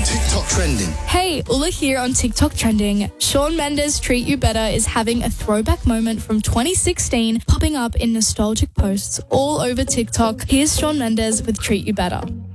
TikTok trending. Hey, Ulla here on TikTok Trending. Shawn Mendes' Treat You Better is having a throwback moment from 2016 popping up in nostalgic posts all over TikTok. Here's Shawn Mendes with Treat You Better.